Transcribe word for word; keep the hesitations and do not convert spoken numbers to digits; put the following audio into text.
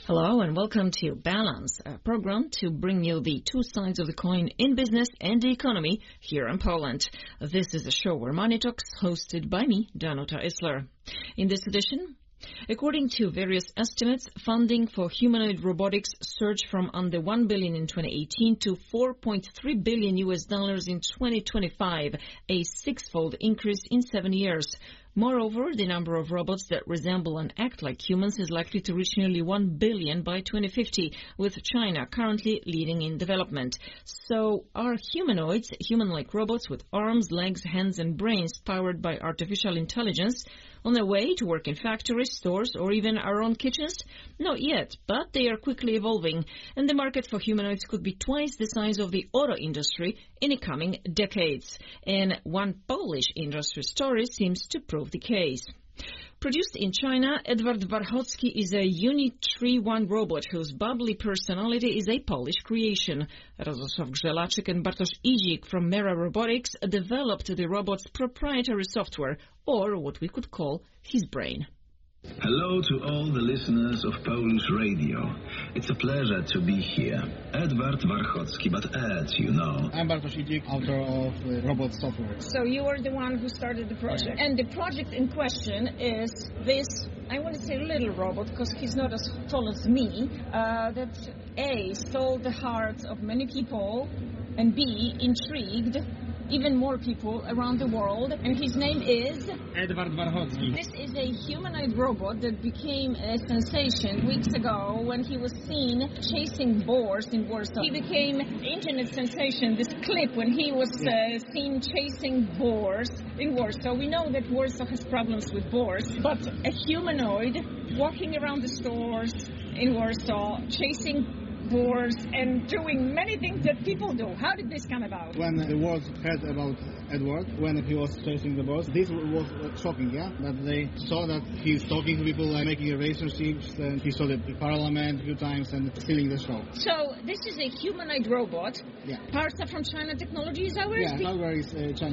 Hello and welcome to Balance, a program to bring you the two sides of the coin in business and the economy here in Poland. This is a show where money talks, hosted by me, Danuta Isler. In this edition, according to various estimates, funding for humanoid robotics surged from under one billion in twenty eighteen to four point three billion U S dollars in twenty twenty-five, a six-fold increase in seven years. Moreover, the number of robots that resemble and act like humans is likely to reach nearly one billion by twenty fifty, with China currently leading in development. So, are humanoids, human-like robots with arms, legs, hands and brains powered by artificial intelligence, on their way to work in factories, stores or even our own kitchens? Not yet, but they are quickly evolving, and the market for humanoids could be twice the size of the auto industry in the coming decades. And one Polish industry story seems to prove the case. Produced in China, Edward Warchocki is a Unitree One robot whose bubbly personality is a Polish creation. Radosław Grzelaczyk and Bartosz Idzik from Mera Robotics developed the robot's proprietary software, or what we could call his brain. Hello to all the listeners of Polish radio. It's a pleasure to be here. Edward Warchocki, but Ed, you know. I'm Bartosz Idzik, author of uh, Robot Software. So you are the one who started the project. And the project in question is this, I want to say little robot, because he's not as tall as me, uh, that A, stole the hearts of many people, and B, intrigued even more people around the world, and his name is Edward Warchocki. This is a humanoid robot that became a sensation weeks ago when he was seen chasing boars in Warsaw. He became an internet sensation, this clip when he was uh, seen chasing boars in Warsaw. We know that Warsaw has problems with boars, but a humanoid walking around the stores in Warsaw, chasing boars and doing many things that people do. How did this come about? When the world heard about Edward, when he was chasing the boars, this was shocking, yeah? That they saw that he's talking to people, like making relationships, and he saw the parliament a few times and stealing the show. So this is a humanoid robot. Yeah. Parts are from China Technologies, ours? Yeah, hardware is uh, China